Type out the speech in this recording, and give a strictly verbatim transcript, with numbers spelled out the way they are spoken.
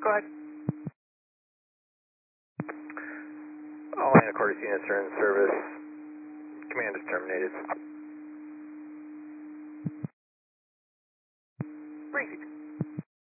Go ahead. All Atlanta Quarters units are in service. Command is terminated.